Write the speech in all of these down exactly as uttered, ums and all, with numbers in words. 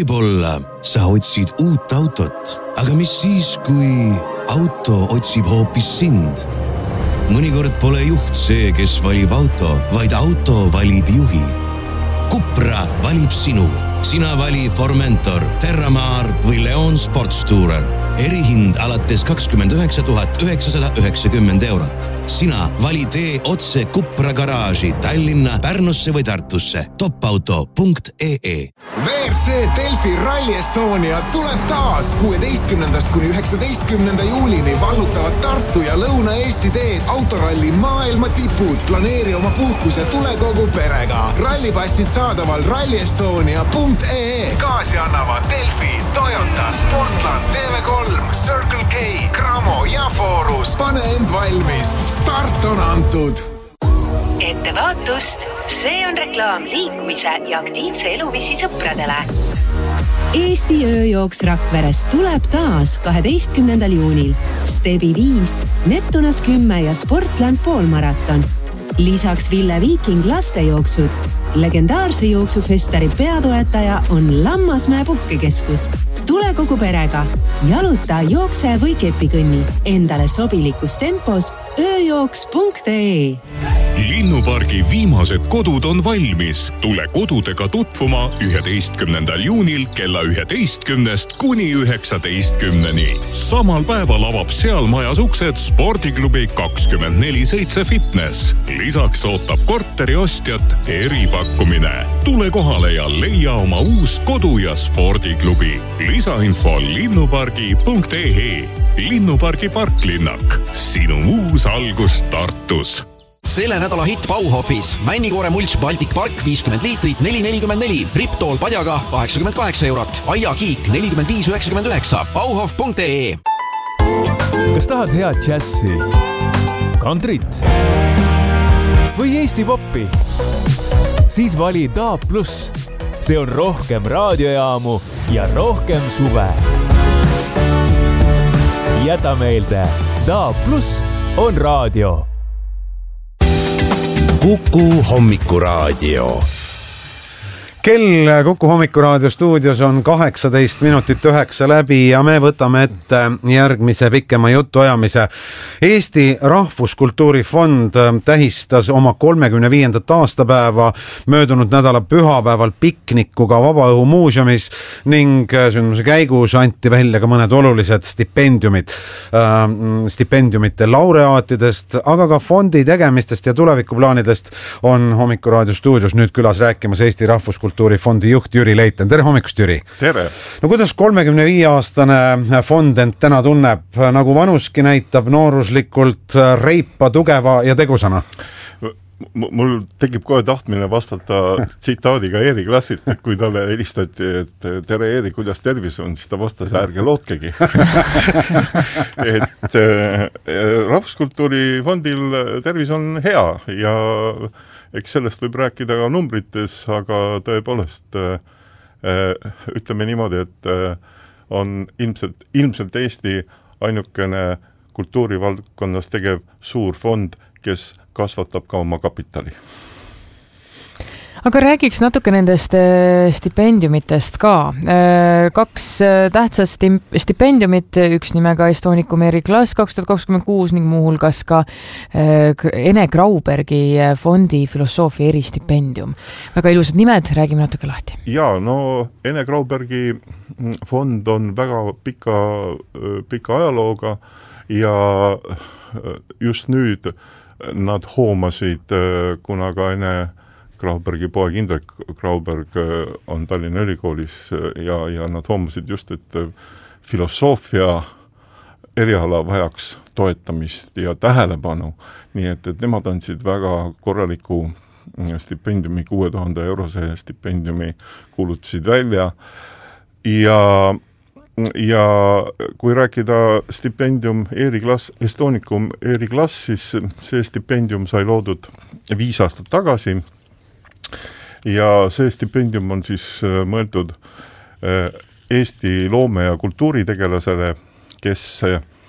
Võib-olla sa otsid uut autot, aga mis siis, kui auto otsib hoopis sind? Mõnikord pole juht see, kes valib auto, vaid auto valib juhi. Cupra valib sinu. Sina vali Formentor, Terramar või Leon Sportstourer. Erihind alates kakskümmend üheksa tuhat üheksasada üheksakümmend eurot. Sina vali tee otse Cupra garaaži Tallinna, Pärnusse või Tartusse. topauto punkt ee. V R C Delfi Rally Estonia tuleb taas. kuueteistkümnendast kuni üheksateistkümnenda juulini vallutavad Tartu ja Lõuna-Eesti teed autoralli maailma tipud. Planeeri oma puhkus ja tule kogu perega. Rallipassid saadaval rally estonia punkt ee. Gaasi annavad Delfi, Toyota, Sportland, T V kolm, Circle K, Cramo ja Forus. Pane end valmis. Start on antud. Ettevaatust, see on reklaam liikumise ja aktiivse eluviisi sõpradele. Eesti ööjooks Rakveres tuleb taas kaheteistkümnendal juunil. Stebi viis, Neptunas kümme ja Sportland poolmaraton. Lisaks Ville Viiking lastejooksud. Legendaarse jooksufestari peatoetaja on Lammasmäe puhkekeskus. Tule kogu perega. Jaluta, jookse või kepikõnni. Endale sobilikus tempos ööjooks punkt ee. Linnupargi viimased kodud on valmis. Tule kodudega tutvuma üheteistkümnendal juunil kella üheteistkümnest kuni üheksateistkümneni. Samal päeval avab seal majas uksed spordiklubi kakskümmend neli seitse fitness. Lisaks ootab korteri ostjat eripakkumine. Tule kohale ja leia oma uus kodu- ja spordiklubi. Lisainfo linnupargi punkt ee. Linnupargi parklinnak. Sinu uus algus Tartus. Selle nädala hitt Bauhofis. Männikoore mulch Baltic Park viiskümmend liitrit neli nelikümmend neli. Riptool padjaga kaheksakümmend kaheksa eurot. Aia kiik nelikümmend viis üheksakümmend üheksa. Bauhof punkt ee. Kas tahad head džässi? Kantrit? Või Eesti poppi? Siis vali Daab Plus. See on rohkem raadiojaamu ja rohkem suve. Jäta meelde, Daab Plus on raadio. Kuku hommikuraadio. Kell Kuku hommikuraadio stuudios on kaheksateist minutit üheksa läbi ja me võtame ette järgmise pikema jutuajamise. Eesti Rahvuskultuuri Fond tähistas oma kolmekümne viiendat aastapäeva möödunud nädala pühapäeval piknikuga Vabaõhumuuseumis ning sündmuse käigus anti välja ka mõned olulised stipendiumid. Stipendiumite laureaatidest, aga ka fondi tegemistest ja tulevikuplaanidest on hommikuraadio stuudios nüüd külas rääkimas Eesti Rahvuskultuuri Fondi juht Jüri Leiten. Tere hommikust, Jüri! Tere! No kuidas kolmekümne viie aastane fond end täna tunneb? Nagu vanuski näitab nooruslikult reipa, tugeva ja tegusana? Mul tekib kohe tahtmine vastata tsitaadiga Eeri Klassilt, kui talle helistati, et tere Eeri, kuidas tervis on, siis ta vastas, ärge lootkegi. et Rahvuskultuuri Fondil tervis on hea ja eks sellest võib rääkida ka numbrites, aga tõepoolest ütleme niimoodi, et on ilmselt, ilmselt Eesti ainukene kultuurivaldkonnas tegev suur fond, kes kasvatab ka oma kapitali. Aga räägiks natuke nendest stipendiumitest ka. Kaks tähtsast stipendiumit, üks nimega Estonicum Eriklass kaks tuhat kakskümmend kuus ning muuhulgas ka Ene Graubergi fondi filosoofia eristipendium. Väga ilusad nimed, räägime natuke lahti. Ja, no Ene Graubergi fond on väga pika, pika ajalooga ja just nüüd nad hoomasid, kuna ka Ene Graubergi poeg Indrek Grauberg on Tallinna Ülikoolis ja, ja nad hoomasid just, et filosoofia eriala vajaks toetamist ja tähelepanu. Nii et, et nemad andsid väga korraliku stipendiumi, kuue tuhande eurose stipendiumi kuulutasid välja ja ja kui rääkida stipendium Eriklass, Estonicum Eriklass, siis see stipendium sai loodud viis aastat tagasi ja see stipendium on siis mõeldud Eesti loome- ja kultuuritegelasele, kes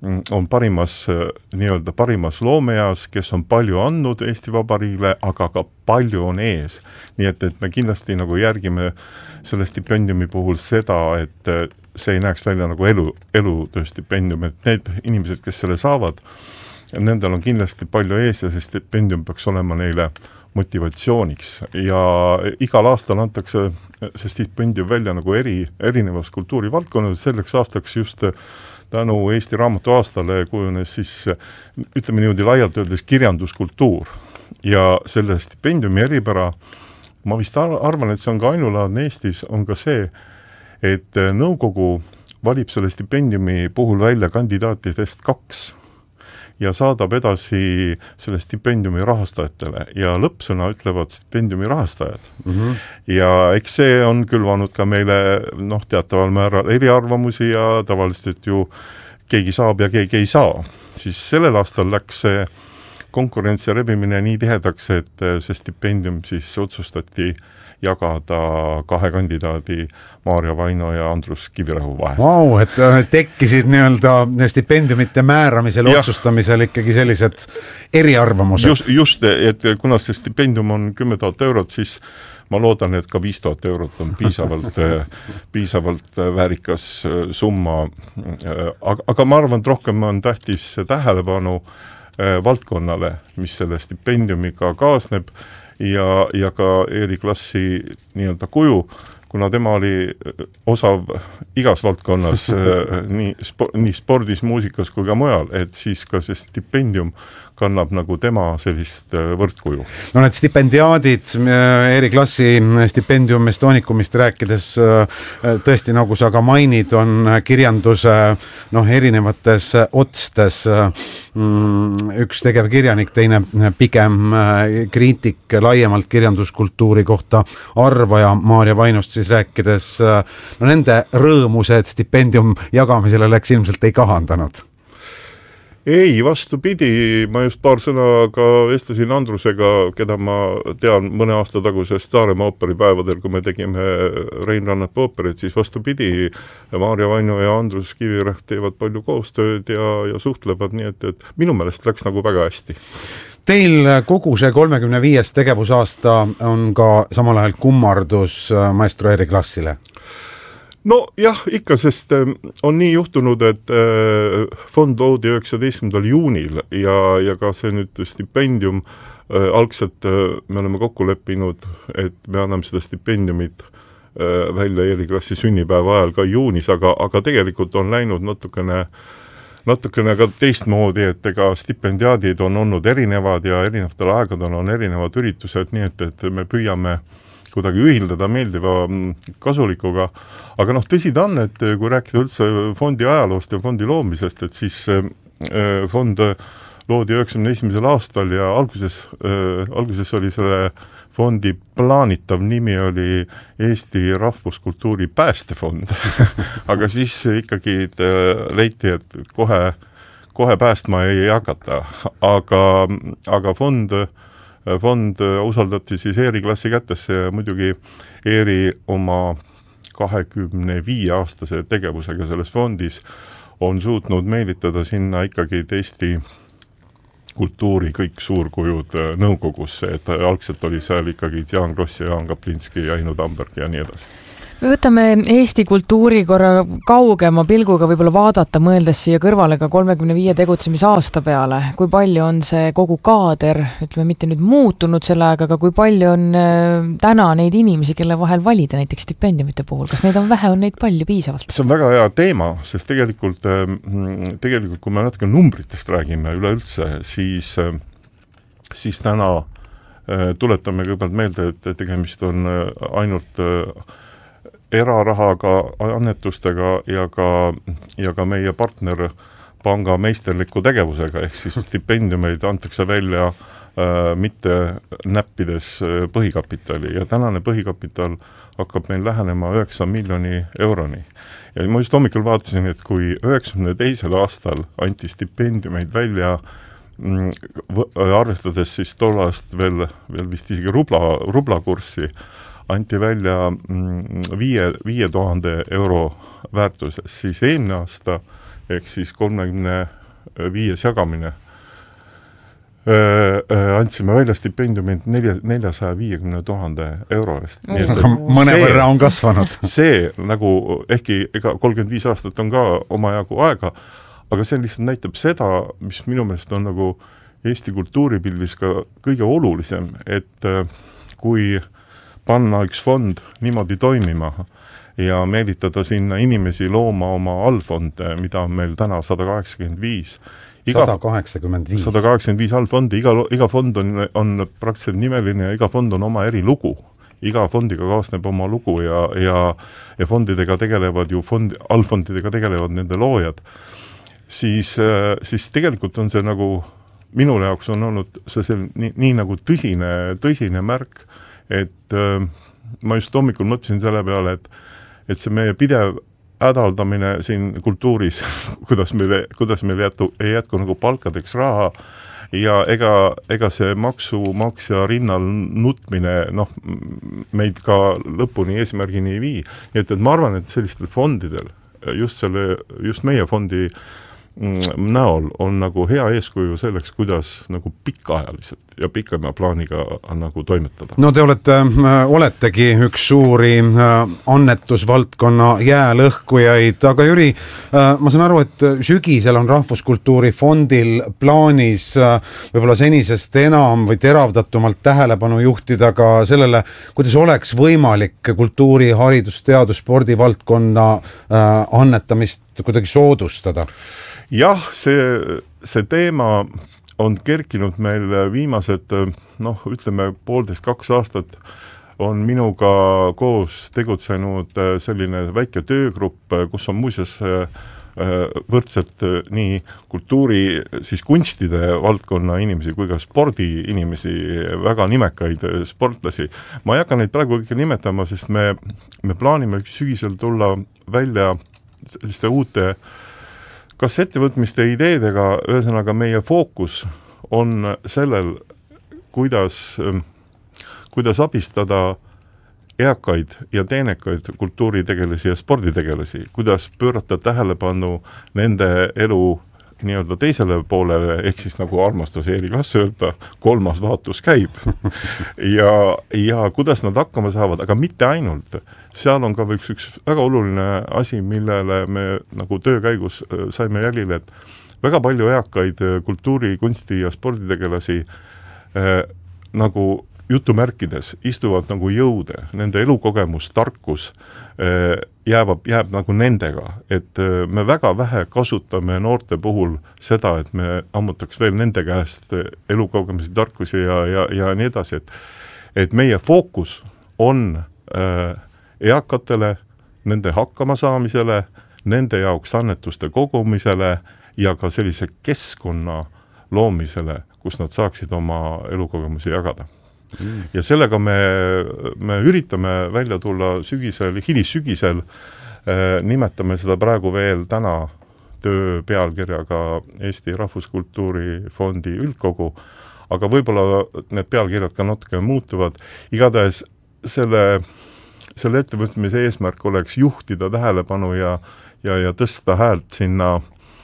on parimas, nii-öelda parimas loomeas, kes on palju andnud Eesti Vabariigile, aga ka palju on ees. Nii et, et me kindlasti nagu järgime selle stipendiumi puhul seda, et see ei näeks välja nagu elu, elutöö stipendium, et need inimesed, kes selle saavad, nendel on kindlasti palju ees ja see stipendium peaks olema neile motivatsiooniks ja igal aastal antakse see stipendium välja nagu eri, erinevas kultuurivaldkonnas, selleks aastaks just tänu Eesti Raamatu aastale kujunes siis, ütleme niimoodi laialt öeldes, kirjanduskultuur ja selle stipendiumi eripära, ma vist arvan, et see on ka ainulaadne Eestis, on ka see, et nõukogu valib selle stipendiumi puhul välja kandidaatidest kaks ja saadab edasi selle stipendiumi rahastajatele ja lõppsõna ütlevad stipendiumi rahastajad. Mm-hmm. Ja eks see on külvanud ka meile noh, teataval määral eriarvamusi ja tavaliselt ju keegi saab ja keegi ei saa. Siis sellel aastal läks see konkurents ja rebimine nii tihedaks, et see stipendium siis otsustati jagada kahe kandidaadi Maarja Vaino ja Andrus Kivirähu vahel. Vau, et tekkisid nii-öelda stipendiumite määramisel, ja otsustamisel ikkagi sellised eriarvamused. Just, just, et kuna see stipendium on kümme tuhat eurot, siis ma loodan, et ka viis tuhat eurot on piisavalt, piisavalt väärikas summa. Aga, aga ma arvan, et rohkem on tähtis tähelepanu valdkonnale, mis selle stipendiumiga kaasneb, ja, ja ka E-klassi nii-öelda kuju, kuna tema oli osav igas valdkonnas, nii, spo, nii spordis, muusikas kui ka mujal, et siis ka see stipendium kannab nagu tema sellist võrdkuju. No need stipendiaadid, E-klassi stipendium Estonikumist rääkides, tõesti nagu sa ka mainid, on kirjanduse noh, erinevates otstes. Üks tegevkirjanik, teine pigem kriitik laiemalt kirjanduskultuuri kohta arvaja Maarja Vainost siis rääkides, no nende rõõmused stipendium jagamisele läks ilmselt ei kahandanud. Ei, vastupidi, ma just paar sõna ka vestlesin Andrusega, keda ma tean mõne aasta tagusest Saaremaa ooperipäevadel, kui me tegime Rein Rannap ooperit, siis vastupidi, Maarja Vaino ja Andrus Kiviräht teevad palju koostööd ja, ja suhtlevad, nii et, et minu meelest läks nagu väga hästi. Teil kogu see kolmekümne viies tegevusaasta on ka samal ajal kummardus maestro E-klassile? No jah, ikka, sest on nii juhtunud, et fond loodi üheksateistkümnendal juunil ja, ja ka see nüüd stipendium algselt me oleme kokku leppinud, et me anname seda stipendiumit välja E-klassi sünnipäeva ajal ka juunis, aga, aga tegelikult on läinud natukene, natukene ka teistmoodi, et ega stipendiaadid on olnud erinevad ja erinevatel aegadel on erinevad üritused, nii et, et me püüame kuidagi ühildada meeldiva kasulikuga, aga noh, tõsi ta on, et kui rääkida üldse fondi ajaloost ja fondi loomisest, et siis fond loodi üheksakümne esimesel aastal ja alguses, alguses oli selle fondi plaanitav nimi oli Eesti Rahvuskultuuri Päästefond, aga siis ikkagi leiti, et kohe, kohe päästma ei hakata, aga, aga fond Fond usaldati siis E-klassi kätesse ja muidugi E-ri oma kahekümne viie aastase tegevusega selles fondis on suutnud meelitada sinna ikkagi Eesti kultuuri kõik suurkujud nõukogusse, et algselt oli seal ikkagi Jaan Kross ja Jaan Kaplinski ja Ainu Tamberg ja nii edasi. Me võtame Eesti kultuuri korra kaugema pilguga võib-olla vaadata, mõeldes siia kõrvale ka kolmekümne viie tegutsemisaasta peale. Kui palju on see kogu kaader, ütleme mitte nüüd muutunud selle aega, aga kui palju on täna neid inimesi, kelle vahel valida näiteks stipendiumite puhul? Kas neid on vähe, on neid palju piisavalt? See on väga hea teema, sest tegelikult, tegelikult kui me natuke numbritest räägime üleüldse, siis, siis täna tuletame kõigepealt meelde, et tegemist on ainult erarahaga, annetustega ja ka, ja ka meie partner panga meisterliku tegevusega, ehk siis stipendiumeid antakse välja äh, mitte näppides põhikapitali ja tänane põhikapital hakkab meil lähenema üheksa miljoni euroni. Ja ma just hommikul vaatasin, et kui üheksakümne teisel aastal anti stipendiumeid välja mm, arvestades siis tollast veel, veel vist isegi rubla, rublakurssi, anti välja viie, viie tuhande euro väärtuses, siis eelmine aasta ehk siis kolmekümne viies jagamine, Öö, öö, andsime välja stipendiumid nelja, neljasaja viiekümne tuhande euro eest. Mõne võrra on kasvanud. See nagu, ehkki ega kolmkümmend viis aastat on ka omajagu aega, aga see lihtsalt näitab seda, mis minu meelest on nagu Eesti kultuuripildis ka kõige olulisem, et kui panna üks fond niimoodi toimima ja meelitada sinna inimesi looma oma allfonde, mida on meil täna sada kaheksakümmend viis, Iga, sada kaheksakümmend viis. sada kaheksakümmend viis allfondi, iga, iga fond on, on praktiliselt nimeline ja iga fond on oma eri lugu. Iga fondiga kaasneb oma lugu ja, ja, ja fondidega tegelevad ju fond, allfondidega tegelevad nende loojad. Siis, siis tegelikult on see nagu, minule jaoks on olnud see, see nii, nii nagu tõsine, tõsine märk, et äh, ma just hommikul mõtlesin selle peale, et, et see meie pidev hädaldamine siin kultuuris, kuidas meil, kuidas meil jätku, ei jätku nagu palkadeks raha ja ega, ega see maksumaksja rinnal nutmine noh, meid ka lõpuni eesmärgini ei vii. Et, et ma arvan, et sellistel fondidel, just, selle, just meie fondi näol on nagu hea eeskuju selleks, kuidas nagu pikaajaliselt ja pikema plaaniga nagu toimetada. No te olete, oletegi üks suuri annetusvaldkonna jäälõhkujaid, aga Jüri, ma saan aru, et sügisel on Rahvuskultuuri fondil plaanis võib-olla senisest enam või teravdatumalt tähelepanu juhtida ka sellele, kuidas oleks võimalik kultuuri, haridus, teadus, spordi valdkonna annetamist kuidagi soodustada. Jah, see, see teema on kerkinud meil viimased, noh, ütleme poolteist kaks aastat on minuga koos tegutsenud selline väike töögrupp, kus on muuseas võrdselt nii kultuuri, siis kunstide valdkonna inimesi kui ka spordi inimesi, väga nimekaid sportlasi. Ma ei hakka neid praegu ikka nimetama, sest me, me plaanime sügisel tulla välja selliste uute kas ettevõtmiste ideedega, ühesõnaga meie fookus on sellel, kuidas, kuidas abistada eakaid ja teenekaid kultuuritegelasi ja sporditegelasi, kuidas pöörata tähelepanu nende elu nii-öelda teisele poolele, ehk siis nagu armastas Eeri Lass öelda, kolmas vaatus käib. ja, ja kuidas nad hakkama saavad, aga mitte ainult. Seal on ka üks, üks väga oluline asi, millele me nagu töö käigus saime jälile, et väga palju eakaid kultuuri, kunsti ja sporditegelasi eh, nagu jutumärkides istuvad nagu jõude, nende elukogemus, tarkus eh, jääb, jääb nagu nendega, et eh, me väga vähe kasutame noorte puhul seda, et me ammutaks veel nende käest elukogemusi, tarkusi ja, ja, ja nii edasi, et, et meie fookus on eh, eakatele, nende hakkama saamisele, nende jaoks annetuste kogumisele ja ka sellise keskkonna loomisele, kus nad saaksid oma elukogemusi jagada. Mm. Ja sellega me, me üritame välja tulla sügisel, hilissügisel, eh, nimetame seda praegu veel täna töö pealkirjaga Eesti Rahvuskultuuri Fondi üldkogu, aga võib-olla need pealkirjad ka natuke muutuvad. Igatahes selle, selle ettevõtmise eesmärk oleks juhtida tähelepanu ja, ja, ja tõsta häält sinna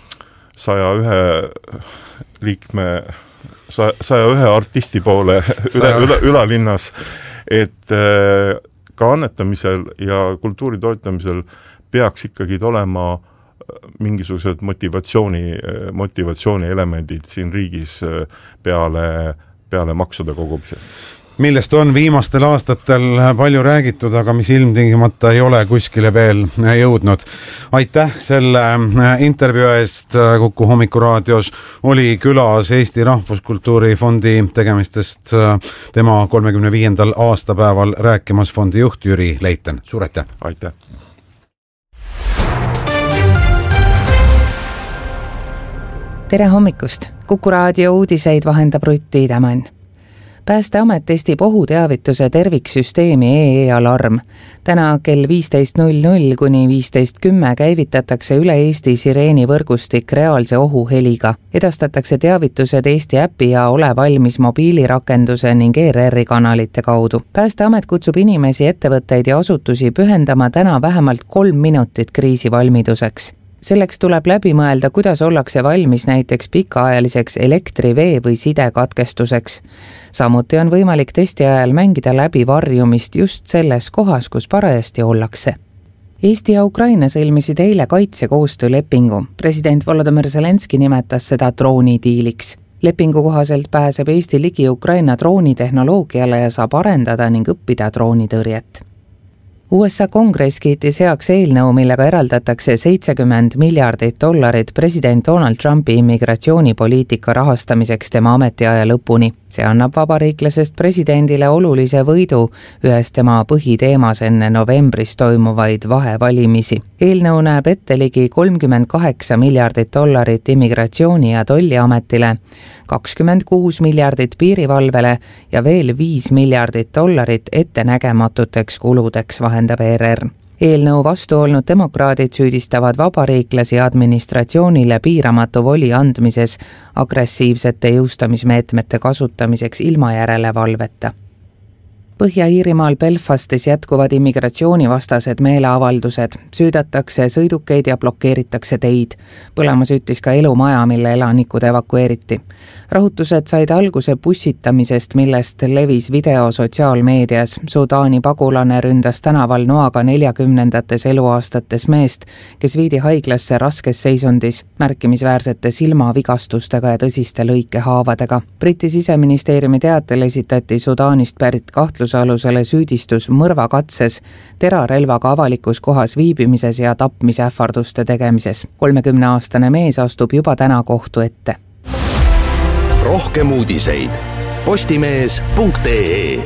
saja ühe liikme saja ühe artisti poole üle, üle, ülalinnas, et ka annetamisel ja kultuuri toetamisel peaks ikkagi olema mingisugused motivatsiooni, motivatsiooni elemendid siin riigis peale, peale maksude kogumisel. Millest on viimastel aastatel palju räägitud, aga mis ilmtingimata ei ole kuskile veel jõudnud. Aitäh selle intervjuu eest. Kuku Hommikuraadios oli külas Eesti Rahvuskultuuri Fondi tegemistest tema kolmekümne viiendal aastapäeval rääkimas fondi juht Jüri Leiten. Suur aitäh! Aitäh! Tere hommikust! Kuku raadio uudiseid vahendab Rutti Tämän. Päästeamet testib ohuteavituse terviksüsteemi E E-alarm. Täna kell viisteist null null kuni viisteist kümme käivitatakse üle Eesti sireeni võrgustik reaalse ohuheliga. Edastatakse teavitused Eesti äpi ja Ole valmis mobiilirakenduse ning E R R-i kanalite kaudu. Päästeamet kutsub inimesi, ettevõtteid ja asutusi pühendama täna vähemalt kolm minutit kriisivalmiduseks. selleks tuleb läbi mõelda, kuidas ollakse valmis näiteks pikaajaliseks elektri, vee või sidekatkestuseks. Samuti on võimalik testi ajal mängida läbi varjumist just selles kohas, kus parajasti ollakse. Eesti ja Ukraina sõlmisid eile kaitsekoostöölepingu. President Volodymyr Zelenski nimetas seda droonidiiliks. Lepingu kohaselt pääseb Eesti ligi Ukraina droonitehnoloogiale ja saab arendada ning õppida droonitõrjet. U S A kongress kiitis heaks eelnõu, millega eraldatakse seitsekümmend miljardit dollarit president Donald Trumpi immigratsioonipoliitika rahastamiseks tema ametiaja lõpuni. See annab vabariiklasest presidendile olulise võidu ühes tema põhiteemas enne novembris toimuvaid vahevalimisi. Eelnõu näeb ette ligi kolmkümmend kaheksa miljardit dollarit immigratsiooni- ja tolliametile, kakskümmend kuus miljardit piirivalvele ja veel viis miljardit dollarit ettenägematuteks kuludeks, vahendab E R R. Eelnõu vastu olnud demokraadid süüdistavad vabariiklasi administratsioonile piiramatu voli andmises agressiivsete jõustamismeetmete kasutamiseks ilma järelevalveta. Põhja-Iirimaal Belfastis jätkuvad immigratsioonivastased meeleavaldused, süüdatakse sõidukeid ja blokeeritakse teid. Põlema süütis ka elumaja, mille elanikud evakueeriti. Rahutused said alguse bussitamisest, millest levis video sotsiaalmeedias. Sudaani pagulane ründas tänaval noaga neljakümnendates eluaastates meest, kes viidi haiglasse raskes seisundis, märkimisväärsete silmavigastustega ja tõsiste lõikehaavadega. Briti siseministeeriumi teatel esitati Sudaanist pärit kahtlus alusele süüdistus mõrvakatses, terarelvaga avalikus kohas viibimises ja tapmise ähvarduste tegemises. kolmekümneaastane mees astub juba täna kohtu ette. Rohkem uudiseid postimees punkt ee.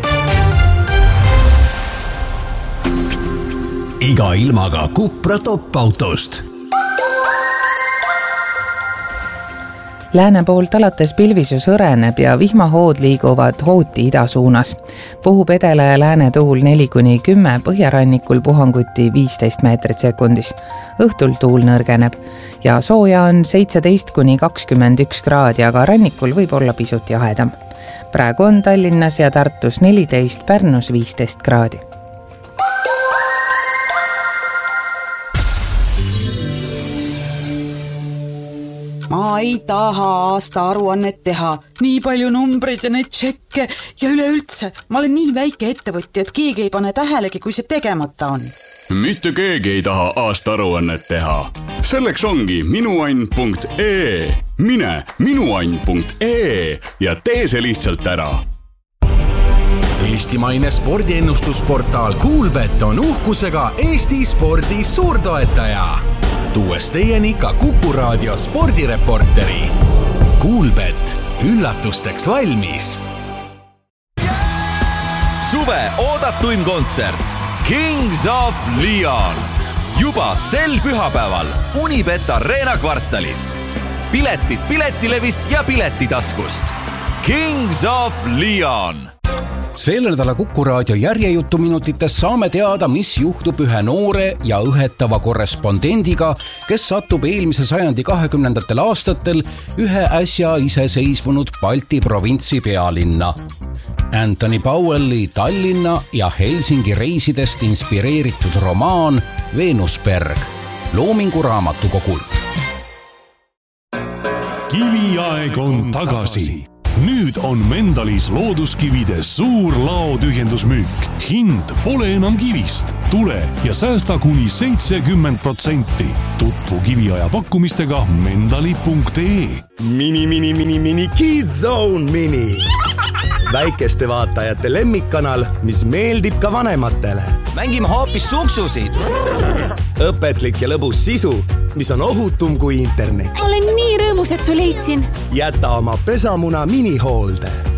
Iga ilmaga Cupra top-autost. Lääne poolt alates pilvis ju sõreneb ja vihmahood liiguvad hooti ida suunas. Puhub edela ja lääne tuul neli kuni kümme, põhjarannikul puhanguti viisteist meetrit sekundis. Õhtul tuul nõrgeneb ja sooja on seitseteist kuni kakskümmend üks kraadi, aga rannikul võib olla pisut jahedam. Praegu on Tallinnas ja Tartus neliteist, Pärnus viisteist kraadi. Ma ei taha aasta aruannet teha, nii palju numbreid ja neid tšekke ja üleüldse, ma olen nii väike ettevõtja, et keegi ei pane tähelegi, kui see tegemata on. Mitte keegi ei taha aasta aruannet teha. Selleks ongi minuann punkt ee. Mine minuann punkt ee ja tee see lihtsalt ära. Eestimaine spordiennustusportaal Kuulbet on uhkusega Eesti spordi suurtoetaja. Tuues teieni ka Kuku Raadio spordireporteri. Kuulbet, üllatusteks valmis. Suve oodatuim kontsert Kings of Leon. Juba sel pühapäeval Unibet Arena kvartalis. Piletid Piletilevist ja Piletitaskust. Kings of Leon. Selle nädala Kuku Raadio järjejutuminutites saame teada, mis juhtub ühe noore ja õhetava korrespondendiga, kes satub eelmise sajandi kahekümnendatel aastatel ühe äsja iseseisvunud Balti provintsi pealinna. Anthony Powelli Tallinna ja Helsingi reisidest inspireeritud romaan Venusberg Loomingu raamatukogult. Kiviaeg on tagasi. Nüüd on Mendalis looduskivide suur laotühjendusmüük. Hind pole enam kivist. Tule ja säästa kuni seitsekümmend protsenti. Tutvu kiviaja pakkumistega mendali punkt ee. Mini, mini, mini, mini Kids Zone Mini. Väikeste vaatajate lemmikkanal, mis meeldib ka vanematele. Mängime hoopis suksusid. Õpetlik ja lõbus sisu, mis on ohutum kui internet. Olen nii rõõmus, et su leidsin. Jäta oma pesamuna minihoolde.